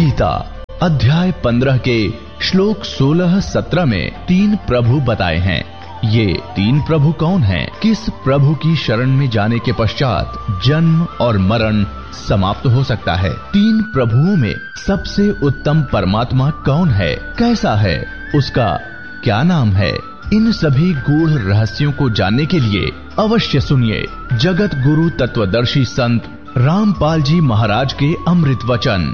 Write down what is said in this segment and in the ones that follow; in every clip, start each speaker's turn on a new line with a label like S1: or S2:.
S1: गीता अध्याय 15 के श्लोक 16-17 में 3 प्रभु बताए हैं। ये 3 प्रभु कौन हैं? किस प्रभु की शरण में जाने के पश्चात जन्म और मरण समाप्त हो सकता है? 3 प्रभुओं में सबसे उत्तम परमात्मा कौन है? कैसा है? उसका क्या नाम है? इन सभी गूढ़ रहस्यों को जानने के लिए अवश्य सुनिए जगत गुरु तत्वदर्शी संत रामपाल जी महाराज के अमृत वचन।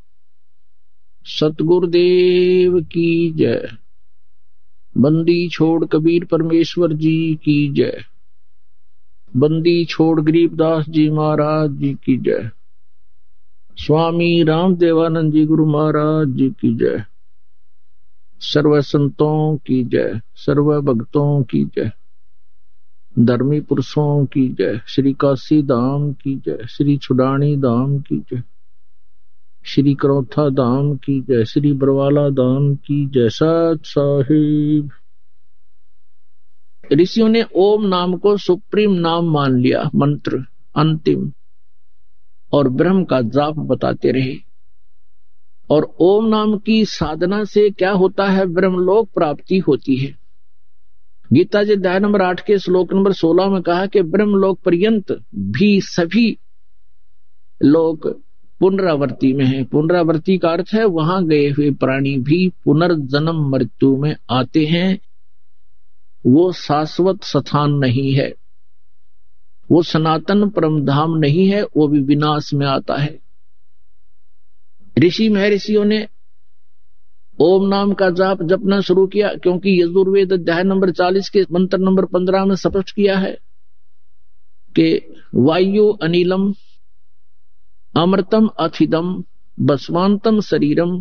S2: सतगुरुदेव की जय। बंदी छोड़ कबीर परमेश्वर जी की जय। बंदी छोड़ गरीबदास जी महाराज जी की जय। स्वामी रामदेवानंद जी गुरु महाराज जी की जय। सर्व संतों की जय, सर्व भक्तों की जय, धर्मी पुरुषों की जय। श्री काशी धाम की जय, श्री छुडानी धाम की जय, श्री करौथा धाम की जय, श्री बरवाला धाम की जय। सत साहिब। ऋषियों ने ओम नाम को सुप्रीम नाम मान लिया, मंत्र अंतिम, और ब्रह्म का जाप बताते रहे। और ओम नाम की साधना से क्या होता है? ब्रह्मलोक प्राप्ति होती है। गीता जी अध्याय नंबर 8 के श्लोक नंबर 16 में कहा कि ब्रह्मलोक पर्यंत भी सभी लोग पुनरावृत्ति में है। पुनरावृत्ति का अर्थ है वहां गए हुए प्राणी भी पुनर्जन्म मृत्यु में आते हैं। वो शाश्वत स्थान नहीं है, वो सनातन परमधाम नहीं है, वो भी विनाश में आता है। ऋषि महर्षियों ने ओम नाम का जाप जपना शुरू किया, क्योंकि यजुर्वेद अध्याय नंबर 40 के मंत्र नंबर 15 में स्पष्ट किया है कि वायु अनिलम अमृतम अथिदम बसवांतम शरीरम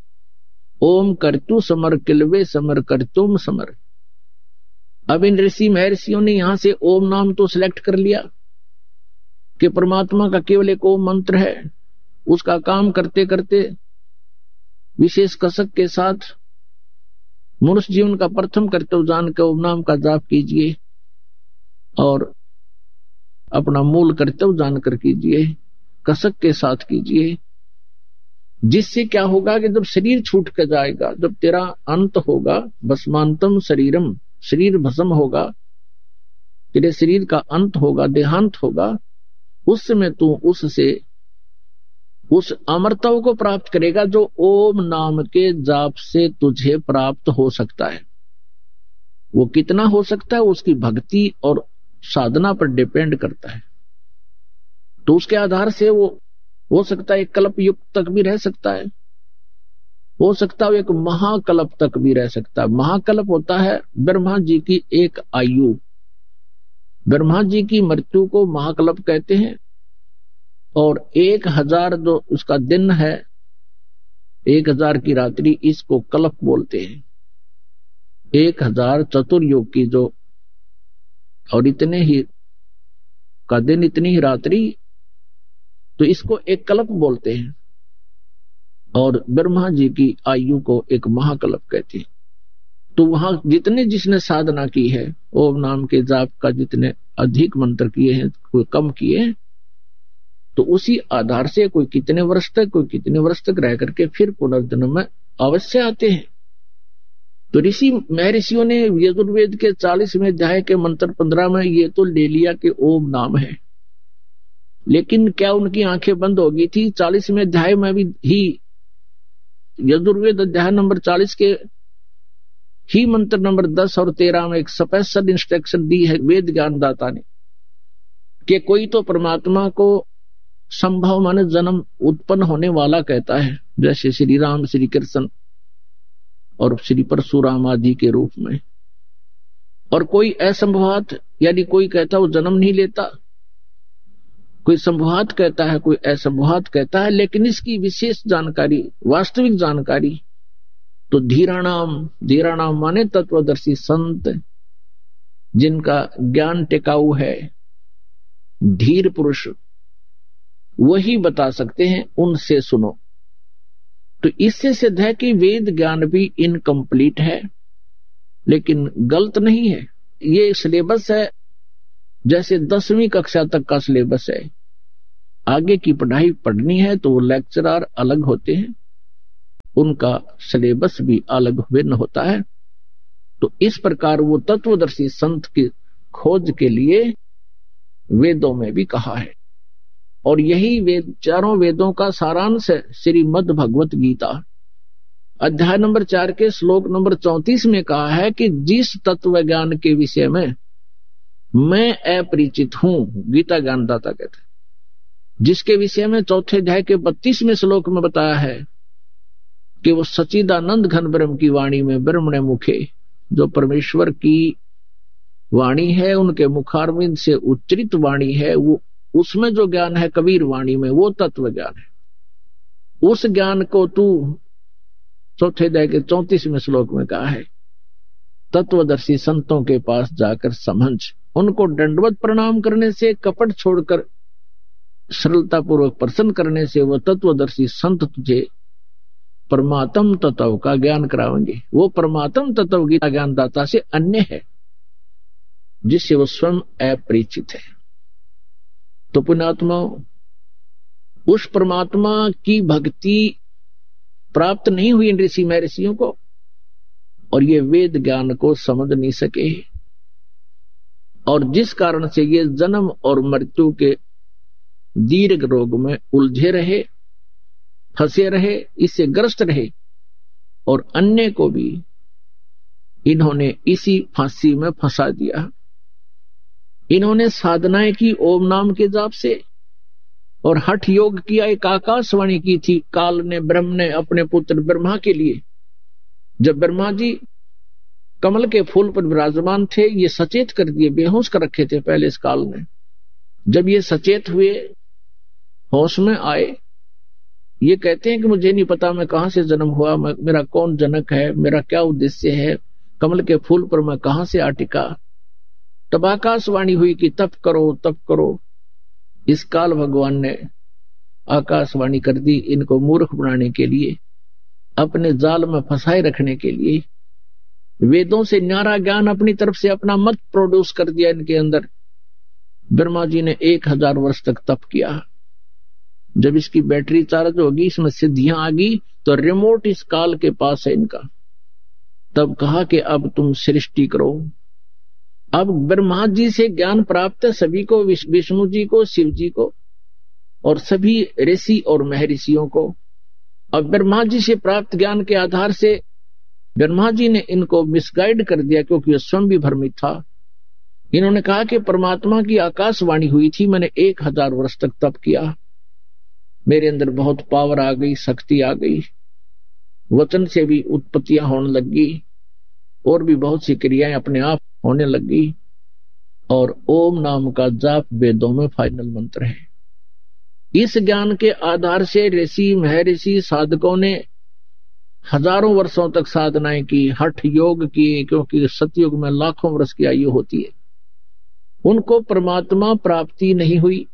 S2: ओम कर्तु समर किलवे समर कर्तुम समर। अब इन ऋषि महर्षियों ने यहां से ओम नाम तो सिलेक्ट कर लिया कि परमात्मा का केवल एक ओम मंत्र है। उसका काम करते करते विशेष कसक के साथ मनुष्य जीवन का प्रथम कर्तव्य जान के ओम नाम का जाप कीजिए और अपना मूल कर्तव्य जानकर कीजिए, कसक के साथ कीजिए। जिससे क्या होगा कि जब शरीर छूट कर जाएगा, जब तेरा अंत होगा, भस्मांतम शरीरम, शरीर भस्म होगा, तेरे शरीर का अंत होगा, देहांत होगा, उस समय तू उससे उस अमरता को प्राप्त करेगा जो ओम नाम के जाप से तुझे प्राप्त हो सकता है। वो कितना हो सकता है उसकी भक्ति और साधना पर डिपेंड करता है। तो उसके आधार से वो हो सकता है एक कल्प युग तक भी रह सकता है, हो सकता है एक महाकल्प तक भी रह सकता है। महाकल्प होता है ब्रह्मा जी की एक आयु। ब्रह्मा जी की मृत्यु को महाकल्प कहते हैं। और 1000 जो उसका दिन है, 1000 की रात्रि, इसको कल्प बोलते हैं। 1000 चतुर्युग की जो, और इतने ही का दिन, इतनी ही रात्रि, तो इसको एक कल्प बोलते हैं। और ब्रह्मा जी की आयु को एक महाकल्प कहते हैं। तो वहां जितने जिसने साधना की है ओम नाम के जाप का, जितने अधिक मंत्र किए हैं, कोई कम किए हैं, तो उसी आधार से कोई कितने वर्ष तक, कोई कितने वर्ष तक रह करके फिर पुनर्जन्म में अवश्य आते हैं। तो ऋषि महर्षियों ने यजुर्वेद के 40वें अध्याय के मंत्र 15 में ये तो ले लिया कि ओम नाम है, लेकिन क्या उनकी आंखें बंद हो गई थी? 40वें अध्याय में भी ही यजुर्वेद अध्याय नंबर 40 के ही मंत्र नंबर 10 और 13 में एक स्पेशल इंस्ट्रक्शन दी है वेद ज्ञानदाता ने कि कोई तो परमात्मा को संभव माने जन्म उत्पन्न होने वाला कहता है, जैसे श्री राम, श्री कृष्ण और श्री परशुराम आदि के रूप में। और कोई असंभवात, यानी कोई कहता है वो जन्म नहीं लेता, कोई संभवात कहता है, कोई असंभवात कहता है। लेकिन इसकी विशेष जानकारी, वास्तविक जानकारी तो धीराणाम माने तत्वदर्शी संत, जिनका ज्ञान टिकाऊ है, धीर पुरुष, वही बता सकते हैं, उनसे सुनो। तो इससे सिद्ध है कि वेद ज्ञान भी इनकम्प्लीट है, लेकिन गलत नहीं है। ये सिलेबस है जैसे 10वीं कक्षा तक का सिलेबस है। आगे की पढ़ाई पढ़नी है तो वो लेक्चरर अलग होते हैं, उनका सिलेबस भी अलग भिन्न होता है। तो इस प्रकार वो तत्वदर्शी संत की खोज के लिए वेदों में भी कहा है, और यही वेद, चारों वेदों का सारांश है श्रीमद् भगवत गीता। अध्याय नंबर 4 के श्लोक नंबर 34 में कहा है कि जिस तत्व ज्ञान के विषय में मैं अपरिचित हूं, गीता ज्ञानदाता कहते हैं, जिसके विषय में चौथे अध्याय के 32वें श्लोक में बताया है कि वो सच्चिदानंद घन ब्रह्म की वाणी में ब्रह्मणे मुखे, जो परमेश्वर की वाणी है, उनके मुखारविंद से उच्चरित वाणी है, वो उसमें जो ज्ञान है कबीर वाणी में, वो तत्व ज्ञान है। उस ज्ञान को तू चौथे अध्याय के 34वें श्लोक में कहा है तत्वदर्शी संतों के पास जाकर समझ, उनको दंडवत प्रणाम करने से, कपट छोड़कर सरलता पूर्वक प्रसन्न करने से वो तत्वदर्शी संत तुझे परमात्म तत्व का ज्ञान करावेंगे। वो परमात्म तत्व गीता ज्ञानदाता से अन्य है, जिससे वो स्वयं अपरिचित है। तो पुण्यात्मा, उस परमात्मा की भक्ति प्राप्त नहीं हुई ऋषि महर्षियों को, और ये वेद ज्ञान को समझ नहीं सके, और जिस कारण से ये जन्म और मृत्यु के दीर्घ रोग में उलझे रहे, फंसे रहे, इससे ग्रस्त रहे, और अन्य को भी इन्होंने इसी फांसी में फंसा दिया। इन्होंने साधनाएं की ओम नाम के जाप से, और हठ योग किया, एक आकाशवाणी की थी काल ने, ब्रह्म ने अपने पुत्र ब्रह्मा के लिए। जब ब्रह्मा जी कमल के फूल पर विराजमान थे, ये सचेत कर दिए, बेहोश कर रखे थे पहले इस काल ने। जब ये सचेत हुए, होश में आए, ये कहते हैं कि मुझे नहीं पता मैं कहां से जन्म हुआ, मेरा कौन जनक है, मेरा क्या उद्देश्य है, कमल के फूल पर मैं कहां से आ टिका। तब आकाशवाणी हुई कि तप करो, तप करो। इस काल भगवान ने आकाशवाणी कर दी, इनको मूर्ख बनाने के लिए, अपने जाल में फंसाए रखने के लिए। वेदों से न्यारा ज्ञान अपनी तरफ से अपना मत प्रोड्यूस कर दिया इनके अंदर। ब्रह्मा जी ने 1000 वर्ष तक तप किया। जब इसकी बैटरी चार्ज होगी, इसमें सिद्धियां आ गई, तो रिमोट इस काल के पास है इनका। तब कहा कि अब तुम सृष्टि करो। अब ब्रह्मा जी से ज्ञान प्राप्त है सभी को, विष्णु जी को, शिव जी को, और सभी ऋषि और महर्षियों को। अब ब्रह्मा जी से प्राप्त ज्ञान के आधार से ब्रह्मा जी ने इनको मिसगाइड कर दिया, क्योंकि वह स्वयं भी भ्रमित था। इन्होंने कहा कि परमात्मा की आकाशवाणी हुई थी, मैंने 1000 वर्ष तक तप किया, मेरे अंदर बहुत पावर आ गई, शक्ति आ गई, वचन से भी उत्पत्तियां होने लगी, और भी बहुत सी क्रियाएं अपने आप होने लगी, और ओम नाम का जाप वेदों में फाइनल मंत्र है। इस ज्ञान के आधार से ऋषि महर्षि साधकों ने हजारों वर्षों तक साधनाएं की, हठ योग किए, क्योंकि सतयुग में लाखों वर्ष की आयु होती है। उनको परमात्मा प्राप्ति नहीं हुई,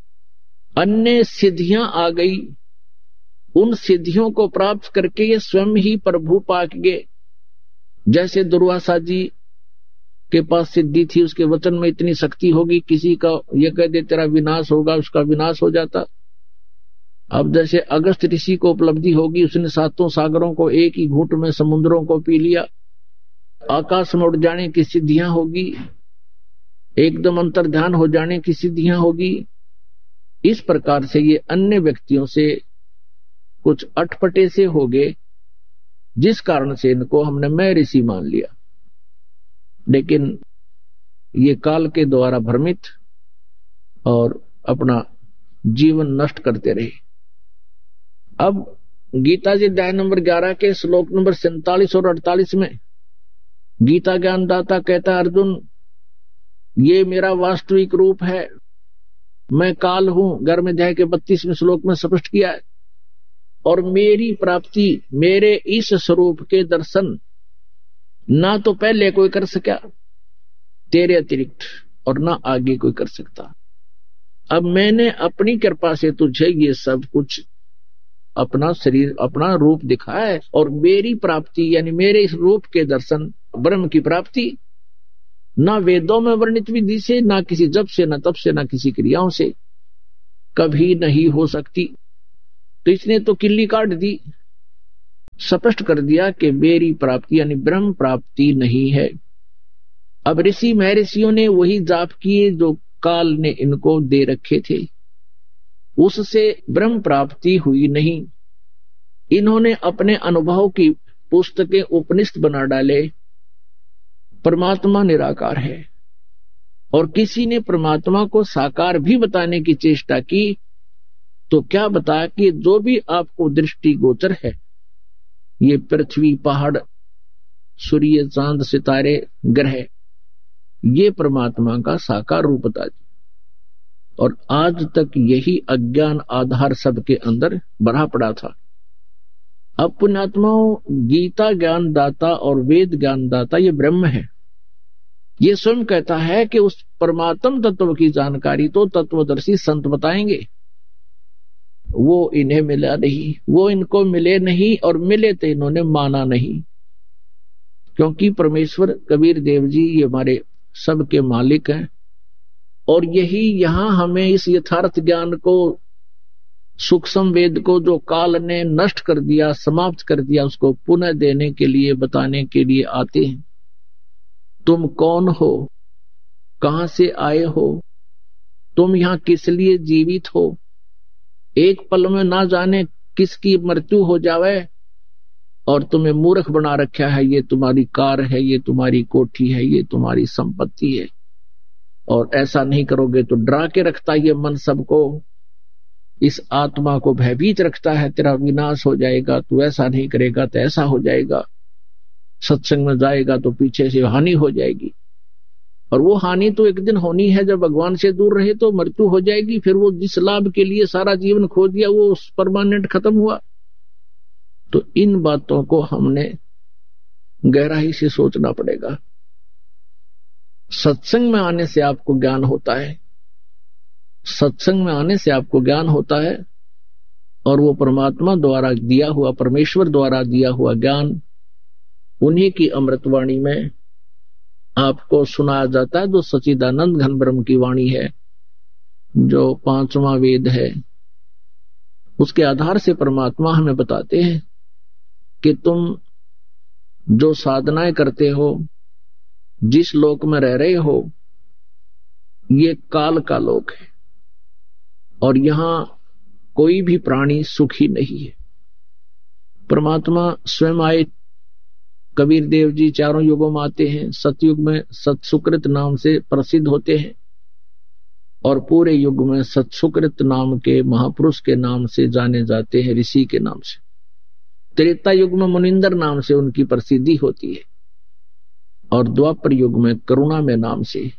S2: अन्य सिद्धियां आ गई। उन सिद्धियों को प्राप्त करके ये स्वयं ही प्रभु पाक गए। जैसे दुर्वासा जी के पास सिद्धि थी, उसके वचन में इतनी शक्ति होगी, किसी का ये कह दे तेरा विनाश होगा, उसका विनाश हो जाता। अब जैसे अगस्त ऋषि को उपलब्धि होगी, उसने 7 सागरों को एक ही घूंट में समुद्रों को पी लिया। आकाश में उड़ जाने की सिद्धियां होगी, एकदम अंतर ध्यान हो जाने की सिद्धियां होगी। इस प्रकार से ये अन्य व्यक्तियों से कुछ अटपटे से हो गए, जिस कारण से इनको हमने मैं ऋषि मान लिया। लेकिन ये काल के द्वारा भ्रमित और अपना जीवन नष्ट करते रहे। अब गीता जी अध्याय नंबर 11 के श्लोक नंबर 47 और 48 में गीता ज्ञानदाता कहता है, अर्जुन ये मेरा वास्तविक रूप है, मैं काल हूं। 11वें अध्याय के 32वें श्लोक में स्पष्ट किया है। और मेरी प्राप्ति, मेरे इस स्वरूप के दर्शन ना तो पहले कोई कर सका तेरे अतिरिक्त, और ना आगे कोई कर सकता। अब मैंने अपनी कृपा से तुझे ये सब कुछ, अपना शरीर, अपना रूप दिखाया है, और मेरी प्राप्ति यानी मेरे इस रूप के दर्शन, ब्रह्म की प्राप्ति ना वेदों में वर्णित विधि से, ना किसी जप से, ना तप से, ना किसी क्रियाओं से कभी नहीं हो सकती। तो इसने तो किल्ली काट दी स्पष्ट कर दिया कि मेरी प्राप्ति यानी ब्रह्म प्राप्ति नहीं है। अब ऋषि महर्षियों ने वही जाप किए जो काल ने इनको दे रखे थे, उससे ब्रह्म प्राप्ति हुई नहीं। इन्होंने अपने अनुभव की पुस्तकें उपनिषद बना डाले। परमात्मा निराकार है, और किसी ने परमात्मा को साकार भी बताने की चेष्टा की तो क्या बताया कि जो भी आपको दृष्टि गोचर है, ये पृथ्वी, पहाड़, सूर्य, चांद, सितारे, ग्रह, ये परमात्मा का साकार रूप बता दिया। और आज तक यही अज्ञान आधार सबके अंदर भरा पड़ा था। अब पुण्यात्माओं, गीता ज्ञान दाता और वेद ज्ञान दाता ये ब्रह्म है। ये स्वयं कहता है कि उस परमात्म तत्व की जानकारी तो तत्वदर्शी संत बताएंगे। वो इन्हें मिला नहीं, वो इनको मिले नहीं, और मिले तो इन्होंने माना नहीं। क्योंकि परमेश्वर कबीर देव जी ये हमारे सबके मालिक हैं, और यही यहां हमें इस यथार्थ ज्ञान को, सूक्ष्म वेद को जो काल ने नष्ट कर दिया, समाप्त कर दिया, उसको पुनः देने के लिए, बताने के लिए आते हैं। तुम कौन हो, कहां से आए हो, तुम यहां किस लिए जीवित हो, एक पल में ना जाने किसकी मृत्यु हो जावे और तुम्हें मूर्ख बना रखा है। ये तुम्हारी कार है, ये तुम्हारी कोठी है, ये तुम्हारी संपत्ति है, और ऐसा नहीं करोगे तो डरा के रखता है ये मन सबको, इस आत्मा को भयभीत रखता है, तेरा विनाश हो जाएगा, तू ऐसा नहीं करेगा तो ऐसा हो जाएगा, सत्संग में जाएगा तो पीछे से हानि हो जाएगी। और वो हानि तो एक दिन होनी है, जब भगवान से दूर रहे तो मृत्यु हो जाएगी। फिर वो जिस लाभ के लिए सारा जीवन खो दिया वो परमानेंट खत्म हुआ। तो इन बातों को हमने गहराई से सोचना पड़ेगा। सत्संग में आने से आपको ज्ञान होता है, सत्संग में आने से आपको ज्ञान होता है, और वो परमात्मा द्वारा दिया हुआ, परमेश्वर द्वारा दिया हुआ ज्ञान उन्हीं की अमृतवाणी में आपको सुनाया जाता है, जो सच्चिदानंद घन ब्रह्म की वाणी है, जो पांचवा वेद है। उसके आधार से परमात्मा हमें बताते हैं कि तुम जो साधनाएं करते हो, जिस लोक में रह रहे हो, ये काल का लोक है, और यहां कोई भी प्राणी सुखी नहीं है। परमात्मा स्वयं आए, कबीर देव जी चारों युगों में आते हैं। सतयुग में सत्सुकृत नाम से प्रसिद्ध होते हैं, और पूरे युग में सत्सुकृत नाम के महापुरुष के नाम से जाने जाते हैं, ऋषि के नाम से। त्रेता युग में मुनिंदर नाम से उनकी प्रसिद्धि होती है, और द्वापर युग में करुणा में नाम से,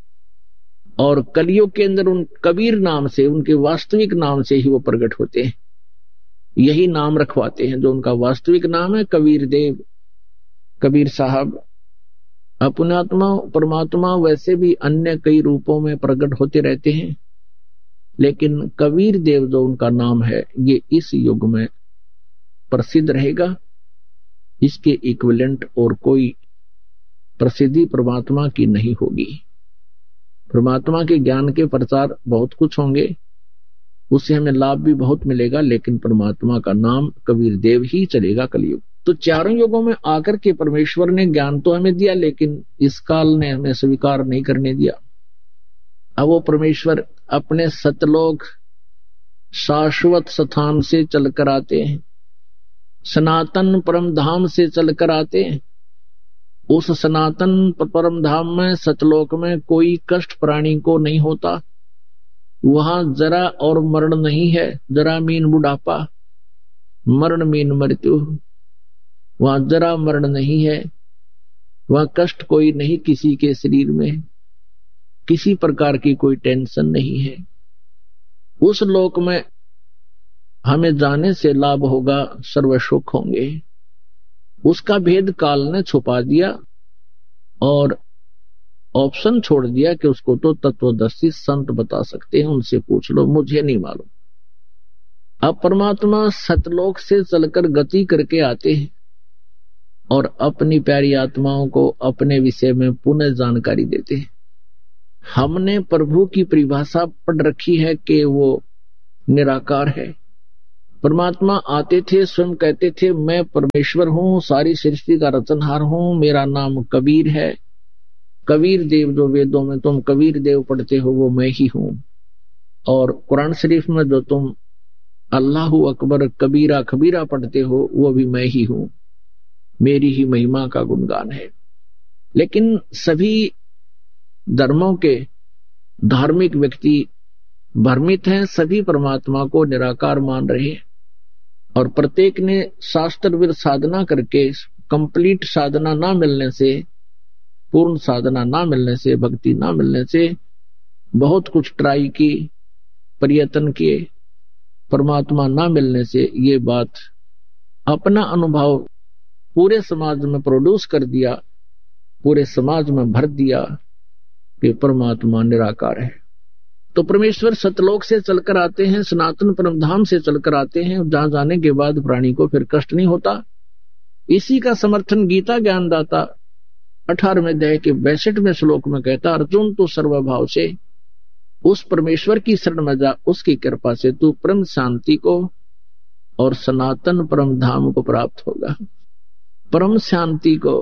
S2: और कलयुग के अंदर उन कबीर नाम से, उनके वास्तविक नाम से ही वो प्रकट होते हैं। यही नाम रखवाते हैं, जो उनका वास्तविक नाम है कबीर देव, कबीर साहब। अपनात्मा परमात्मा वैसे भी अन्य कई रूपों में प्रकट होते रहते हैं, लेकिन कबीर देव जो उनका नाम है, ये इस युग में प्रसिद्ध रहेगा। इसके इक्विवेलेंट और कोई प्रसिद्धि परमात्मा की नहीं होगी। परमात्मा के ज्ञान के प्रचार बहुत कुछ होंगे, उससे हमें लाभ भी बहुत मिलेगा, लेकिन परमात्मा का नाम कबीर देव ही चलेगा कलयुग। तो चारों युगों में आकर के परमेश्वर ने ज्ञान तो हमें दिया, लेकिन इस काल ने हमें स्वीकार नहीं करने दिया। अब वो परमेश्वर अपने सतलोक शाश्वत स्थान से चलकर आते हैं, सनातन परम धाम से चलकर आते हैं। उस सनातन परम धाम में, सतलोक में कोई कष्ट प्राणी को नहीं होता। वहां जरा और मरण नहीं है, जरा मीन बुढ़ापा, मरण मीन मृत्यु। वहां जरा मरण नहीं है, वहां कष्ट कोई नहीं किसी के शरीर में, किसी प्रकार की कोई टेंशन नहीं है। उस लोक में हमें जाने से लाभ होगा, सर्व सुख होंगे। उसका भेद काल ने छुपा दिया और ऑप्शन छोड़ दिया कि उसको तो तत्वदर्शी संत बता सकते हैं, उनसे पूछ लो, मुझे नहीं मालूम। अब परमात्मा सतलोक से चलकर गति करके आते हैं और अपनी प्यारी आत्माओं को अपने विषय में पुनः जानकारी देते हैं। हमने प्रभु की परिभाषा पढ़ रखी है कि वो निराकार है, परमात्मा आते थे, स्वयं कहते थे मैं परमेश्वर हूं, सारी सृष्टि का रचनहार हूं, मेरा नाम कबीर है। कबीर देव जो वेदों में तुम कबीर देव पढ़ते हो वो मैं ही हूं, और कुरान शरीफ में जो तुम अल्लाहु अकबर कबीरा खबीरा पढ़ते हो वो भी मैं ही हूं, मेरी ही महिमा का गुणगान है। लेकिन सभी धर्मों के धार्मिक व्यक्ति भ्रमित हैं, सभी परमात्मा को निराकार मान रहे हैं, और प्रत्येक ने शास्त्रविद साधना करके कंप्लीट साधना ना मिलने से, पूर्ण साधना ना मिलने से, भक्ति ना मिलने से बहुत कुछ ट्राई की, प्रयत्न किए, परमात्मा ना मिलने से ये बात अपना अनुभव पूरे समाज में प्रोड्यूस कर दिया, पूरे समाज में भर दिया कि परमात्मा निराकार है। तो परमेश्वर सतलोक से चलकर आते हैं, सनातन परमधाम से चलकर आते हैं, जहां जाने के बाद प्राणी को फिर कष्ट नहीं होता। इसी का समर्थन गीता ज्ञानदाता 18वें अध्याय के 62वें श्लोक में कहता, अर्जुन तू सर्वभाव से उस परमेश्वर की शरण में जा, उसकी कृपा से तू परम शांति को और सनातन परम धाम को प्राप्त होगा। परम शांति को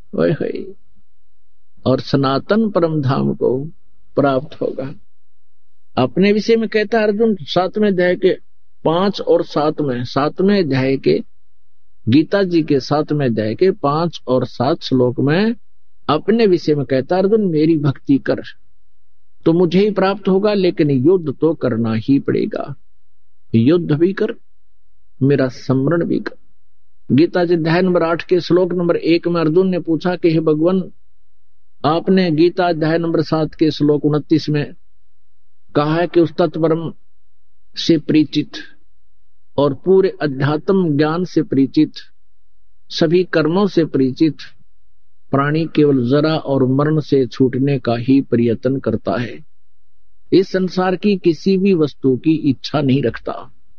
S2: और सनातन परम धाम को प्राप्त होगा। अपने विषय में कहता है अर्जुन 7वें अध्याय के 5 और 7वें अध्याय के गीता जी के 7वें अध्याय के 5 और 7 श्लोक में अपने विषय में कहता अर्जुन मेरी भक्ति कर तो मुझे ही प्राप्त होगा, लेकिन युद्ध तो करना ही पड़ेगा। युद्ध भी कर, मेरा स्मरण भी कर। गीता जी अध्याय नंबर 8 के श्लोक नंबर 1 में अर्जुन ने पूछा कि हे भगवान, आपने गीता अध्याय नंबर 7 के श्लोक 29 में कहा है कि उस तत्परम से परिचित और पूरे अध्यात्म ज्ञान से परिचित, सभी कर्मों से परिचित प्राणी केवल जरा और मरण से छूटने का ही प्रयत्न करता है, इस संसार की किसी भी वस्तु की इच्छा नहीं रखता।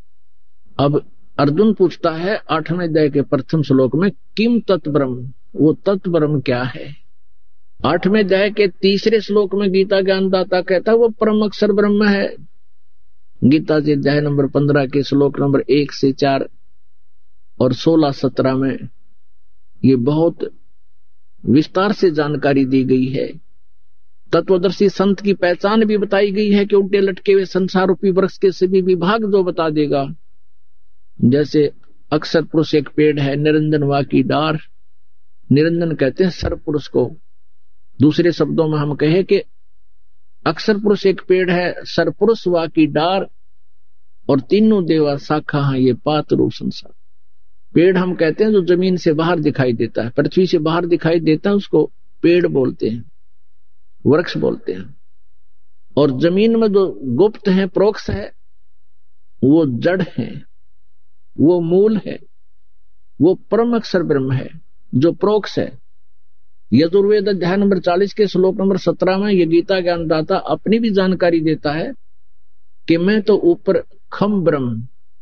S2: अब अर्जुन पूछता है 8वें अध्याय के प्रथम श्लोक में किम तत्ब्रह्म, वो तत्ब्रह्म क्या है। 8वें अध्याय के 3 श्लोक में गीता ज्ञानदाता कहता है वो परम अक्षर ब्रह्म है। गीता जी अध्याय नंबर 15 के श्लोक नंबर 1 से 4 और 16-17 में ये बहुत विस्तार से जानकारी दी गई है। तत्वदर्शी संत की पहचान भी बताई गई है कि उल्टे लटके हुए संसार रूपी वृक्ष के सभी विभाग जो बता देगा। जैसे अक्षर पुरुष एक पेड़ है, निरंजन वा की डार, निरंजन कहते हैं सर्व पुरुष को। दूसरे शब्दों में हम कहें कि अक्षर पुरुष एक पेड़ है, सर्व पुरुष वा की डार, और तीनों देवा शाखा हैं ये पात रूप संसार। पेड़ हम कहते हैं जो जमीन से बाहर दिखाई देता है, पृथ्वी से बाहर दिखाई देता है, उसको पेड़ बोलते हैं, वृक्ष बोलते हैं। और जमीन में जो गुप्त है, प्रोक्ष है, वो जड़ है, वो मूल है, वो परम अक्षर ब्रह्म है जो प्रोक्ष है। यजुर्वेद अध्याय नंबर 40 के श्लोक नंबर 17 में ये गीता ज्ञानदाता अपनी भी जानकारी देता है कि मैं तो ऊपर खम ब्रह्म,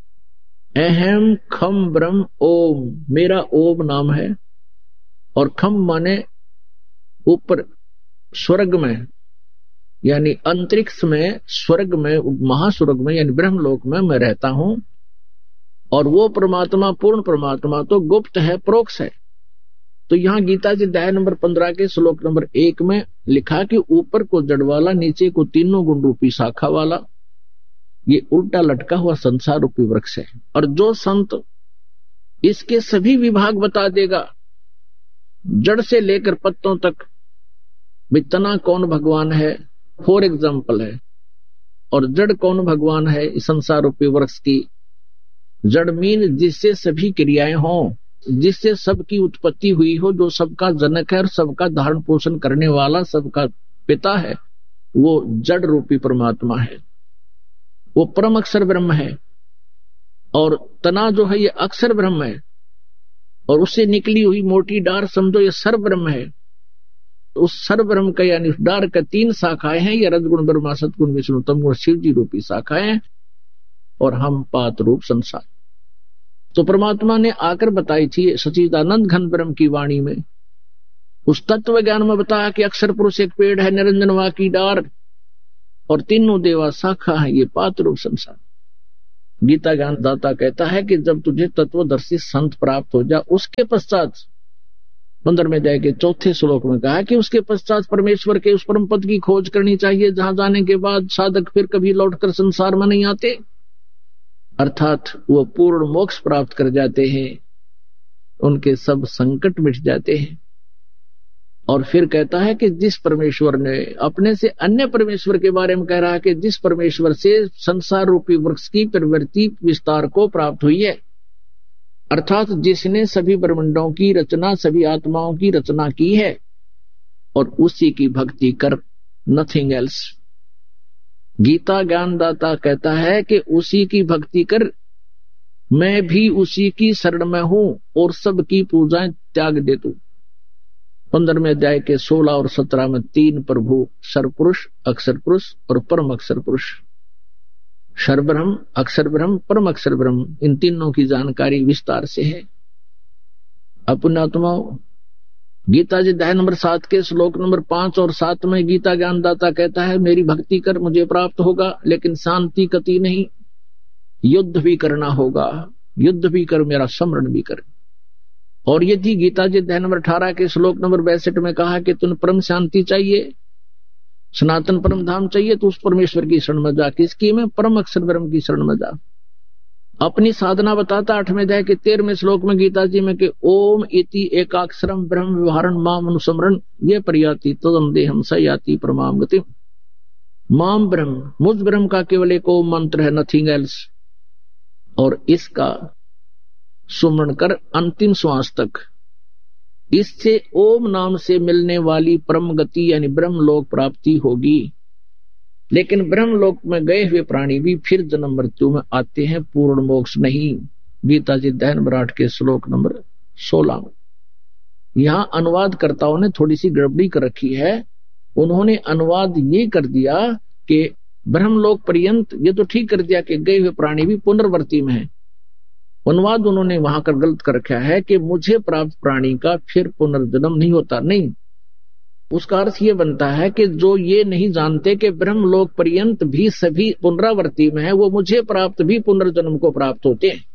S2: अहम खम ब्रह्म ओम, मेरा ओम नाम है। और खम माने ऊपर स्वर्ग में, यानी अंतरिक्ष में, स्वर्ग में, महास्वर्ग में, यानी ब्रह्मलोक में मैं रहता हूं। और वो परमात्मा, पूर्ण परमात्मा तो गुप्त है, प्रोक्ष है। तो यहां गीता जी अध्याय नंबर 15 के श्लोक नंबर 1 में लिखा कि ऊपर को जड़ वाला, नीचे को तीनों गुण रूपी शाखा वाला, ये उल्टा लटका हुआ संसार रूपी वृक्ष है। और जो संत इसके सभी विभाग बता देगा, जड़ से लेकर पत्तों तक, तना कौन भगवान है फॉर एग्जाम्पल है, और जड़ कौन भगवान है इस संसार रूपी वृक्ष की। जड़ मीन जिससे सभी क्रियाएं हों, जिससे सबकी उत्पत्ति हुई हो, जो सबका जनक है और सबका धारण पोषण करने वाला, सबका पिता है, वो जड़ रूपी परमात्मा है, वो परम अक्षर ब्रह्म है। और तना जो है ये अक्षर ब्रह्म है, और उससे निकली हुई मोटी डार समझो ये सर्व ब्रह्म है। उस सर्व ब्रह्म का यानी उस डार का 3 शाखाएं हैं, ये रजगुण ब्रह्मा, सतगुण विष्णु, तमगुण शिव जी रूपी शाखाएं, और हम पात रूप संसार। तो परमात्मा ने आकर बताई थी सच्चिदानंद घन ब्रह्म की वाणी में, उस तत्व ज्ञान में बताया कि अक्षर पुरुष एक पेड़ है, निरंजन वा की डार, और तीनों देवा शाखा है ये पात रूप संसार। गीता ज्ञान दाता कहता है कि जब तुझे तत्वदर्शी संत प्राप्त हो जाए, उसके पश्चात 15वें अध्याय के 4थे श्लोक में कहा कि उसके पश्चात परमेश्वर के उस परम पद की खोज करनी चाहिए, जहां जाने के बाद साधक फिर कभी लौटकर संसार में नहीं आते, अर्थात वो पूर्ण मोक्ष प्राप्त कर जाते हैं, उनके सब संकट मिट जाते हैं। और फिर कहता है कि जिस परमेश्वर ने अपने से अन्य परमेश्वर के बारे में कह रहा है कि जिस परमेश्वर से संसार रूपी वृक्ष की प्रवृत्ति विस्तार को प्राप्त हुई है, अर्थात जिसने सभी ब्रह्मांडों की रचना, सभी आत्माओं की रचना की है, और उसी की भक्ति कर, नथिंग एल्स। गीता ज्ञानदाता कहता है कि उसी की भक्ति कर, मैं भी उसी की शरण में हूं और सबकी पूजाएं त्याग दे तू। 15वें अध्याय के 16 और 17 में 3 प्रभु, सर्वपुरुष, अक्षर पुरुष और परम अक्षर पुरुष, सर्वब्रह्म, अक्षर ब्रह्म, परम अक्षर ब्रह्म, इन तीनों की जानकारी विस्तार से है। पुण्यात्माओं, गीता जी अध्याय नंबर 7 के श्लोक नंबर 5 और 7 में गीता ज्ञानदाता कहता है, मेरी भक्ति कर मुझे प्राप्त होगा, लेकिन शांति कति नहीं, युद्ध भी करना होगा, युद्ध भी कर, मेरा स्मरण भी कर। और यदि गीता जी अध्याय नंबर 18 के श्लोक नंबर 62 में कहा कि तुम परम शांति चाहिए, सनातन परम धाम चाहिए, तो उस परमेश्वर की शरण में जा। किसकी में? परम अक्षर ब्रह्म की शरण में जा। अपनी साधना बताता 8वें अध्याय के 13वें श्लोक में गीता जी में कि ओम इति एकाक्षरम ब्रह्म व्यवहारन माम अनुसमरण ये प्रयाति तदम देहम स याति परमाम गति। माम ब्रह्म, मुझ ब्रह्म का केवल एक ओम मंत्र है, नथिंग एल्स, और इसका सुमरण कर अंतिम श्वास तक। इससे ओम नाम से मिलने वाली परम गति यानी ब्रह्मलोक प्राप्ति होगी। लेकिन ब्रह्मलोक में गए हुए प्राणी भी फिर जन्म मृत्यु में आते हैं, पूर्ण मोक्ष नहीं। गीता जी अध्याय नंबर 8 के श्लोक नंबर 16 में। यहां अनुवादकर्ताओं ने थोड़ी सी गड़बड़ी कर रखी है। उन्होंने अनुवाद ये कर दिया कि ब्रह्मलोक पर्यंत, ये तो ठीक कर दिया कि गए हुए प्राणी भी पुनर्वर्ती में है। अनुवाद उन्होंने वहां कर गलत कर रखा है कि मुझे प्राप्त प्राणी का फिर पुनर्जन्म नहीं होता। नहीं, उसका अर्थ ये बनता है कि जो ये नहीं जानते कि ब्रह्मलोक पर्यंत भी सभी पुनरावर्ती में है, वो मुझे प्राप्त भी पुनर्जन्म को प्राप्त होते हैं।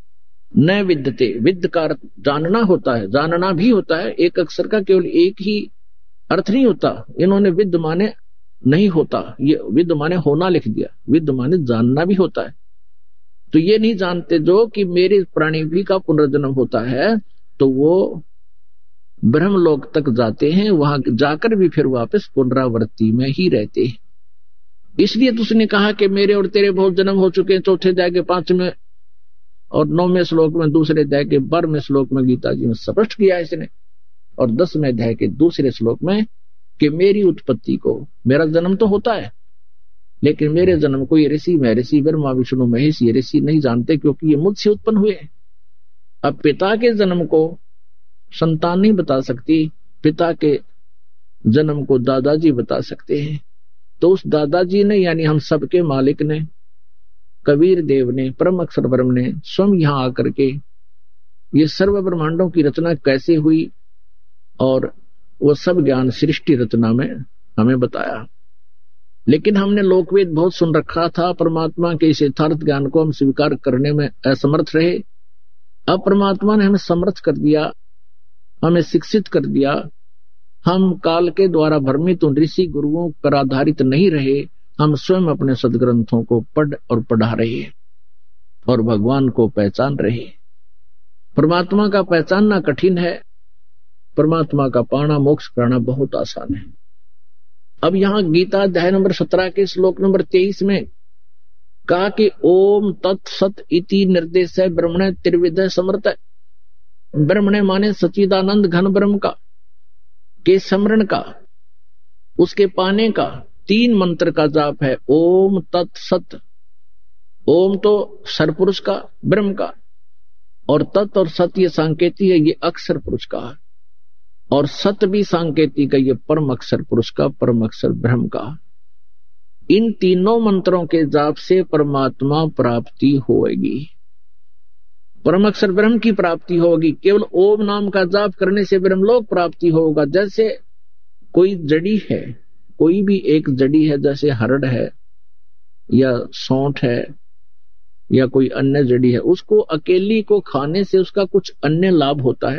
S2: न विद्यते, विद्य का अर्थ जानना होता है, जानना भी होता है। एक अक्षर का केवल एक ही अर्थ नहीं होता। इन्होंने विद्य माने नहीं होता, ये विद्य माने होना लिख दिया। विद्य माने जानना भी होता है। तो ये नहीं जानते जो कि मेरे प्राणी भी का पुनर्जन्म होता है, तो वो ब्रह्मलोक तक जाते हैं, वहां जाकर भी फिर वापस पुनरावृत्ति में ही रहते हैं। इसलिए तो उसने कहा कि मेरे और तेरे बहुत जन्म हो चुके हैं। 4थे अध्याय के 5वें और 9वें श्लोक में, 2रे अध्याय के 12वें श्लोक में गीता जी में स्पष्ट किया इसने, और 10वें अध्याय के 2 श्लोक में कि मेरी उत्पत्ति को, मेरा जन्म तो होता है, लेकिन मेरे जन्म को ये ऋषि, मैं ऋषि, ब्रह्मा विष्णु महेश ये ऋषि नहीं जानते, क्योंकि ये मुझसे उत्पन्न हुए। अब पिता के जन्म को संतान नहीं बता सकती, पिता के जन्म को दादाजी बता सकते हैं। तो उस दादाजी ने, यानी हम सबके मालिक ने, कबीर देव ने, परम अक्षर ब्रह्म ने स्वयं यहां आकर के ये सर्व ब्रह्मांडों की रचना कैसे हुई और वो सब ज्ञान सृष्टि रचना में हमें बताया। लेकिन हमने लोकवेद बहुत सुन रखा था, परमात्मा के इस यथार्थ ज्ञान को हम स्वीकार करने में असमर्थ रहे। अब परमात्मा ने हमें समर्थ कर दिया, हमें शिक्षित कर दिया। हम काल के द्वारा भ्रमित उन ऋषि गुरुओं पर आधारित नहीं रहे, हम स्वयं अपने सदग्रंथों को पढ़ और पढ़ा रहे और भगवान को पहचान रहे। परमात्मा का पहचानना कठिन है, परमात्मा का पाना, मोक्ष करना बहुत आसान है। अब यहां गीता अध्याय नंबर 17 के श्लोक नंबर 23 में कहा कि ओम तत्सत इति निर्देश है ब्रह्मणे त्रिविध समर्थ। ब्रह्मणे माने सच्चिदानंद घन ब्रह्म का, के स्मरण का, उसके पाने का 3 मंत्र का जाप है। ओम तत्सत, ओम तो सरपुरुष का, ब्रह्म का, और तत् और सत ये सांकेती है, ये अक्षर पुरुष का है, और सत भी सांकेतिक है, ये परम अक्षर पुरुष का, परम अक्षर ब्रह्म का। इन तीनों मंत्रों के जाप से परमात्मा प्राप्ति होगी, परम अक्षर ब्रह्म की प्राप्ति होगी। केवल ओम नाम का जाप करने से ब्रह्मलोक प्राप्ति होगा। जैसे कोई जड़ी है, कोई भी एक जड़ी है, जैसे हरड़ है या सौंठ है या कोई अन्य जड़ी है, उसको अकेली को खाने से उसका कुछ अन्य लाभ होता है।